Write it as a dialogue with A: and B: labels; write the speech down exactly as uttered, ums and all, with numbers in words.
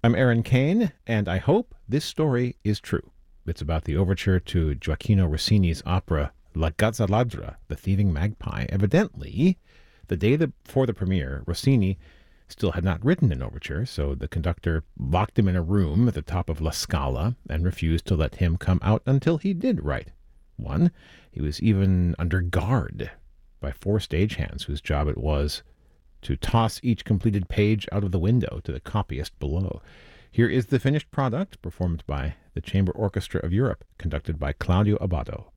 A: I'm Aaron Kane, and I hope this story is true. It's about the overture to Gioacchino Rossini's opera La Gazzaladra, The Thieving Magpie. Evidently, the day before the premiere, Rossini still had not written an overture, so the conductor locked him in a room at the top of La Scala and refused to let him come out until he did write one. He was even under guard by four stagehands whose job it was to toss each completed page out of the window to the copyist below. Here is the finished product, performed by the Chamber Orchestra of Europe, conducted by Claudio Abbado.